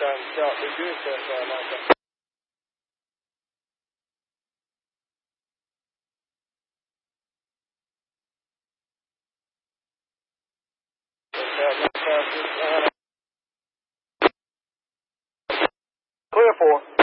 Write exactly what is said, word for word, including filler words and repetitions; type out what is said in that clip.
time shot. We're good test right now. Clear four.